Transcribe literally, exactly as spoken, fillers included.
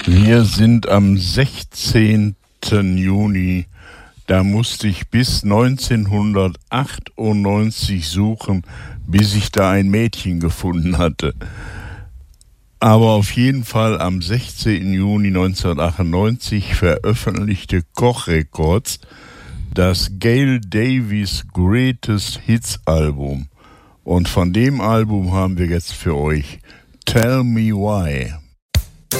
Wir sind am sechzehnten Juni. Da musste ich bis neunzehnhundertachtundneunzig suchen, bis ich da ein Mädchen gefunden hatte. Aber auf jeden Fall am sechzehnten Juni neunzehnhundertachtundneunzig veröffentlichte Koch Records das Gail Davis Greatest Hits Album. Und von dem Album haben wir jetzt für euch Tell Me Why.